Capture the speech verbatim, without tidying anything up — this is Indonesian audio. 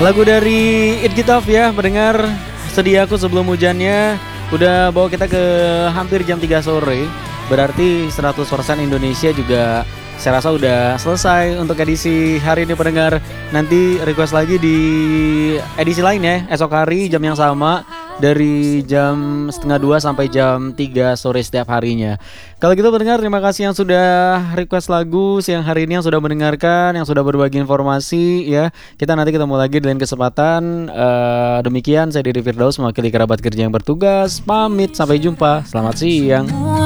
Lagu dari It Get Off ya, mendengar Sedia Aku Sebelum Hujannya udah bawa kita ke hampir jam tiga sore. Berarti seratus persen Indonesia juga saya rasa udah selesai untuk edisi hari ini pendengar. Nanti request lagi di edisi lain ya, esok hari jam yang sama dari jam setengah dua sampai jam tiga sore setiap harinya. Kalau gitu pendengar, terima kasih yang sudah request lagu siang hari ini, yang sudah mendengarkan, yang sudah berbagi informasi ya. Kita nanti ketemu lagi di lain kesempatan. uh, Demikian saya Didi Firdaus mewakili kerabat kerja yang bertugas, pamit, sampai jumpa, selamat siang.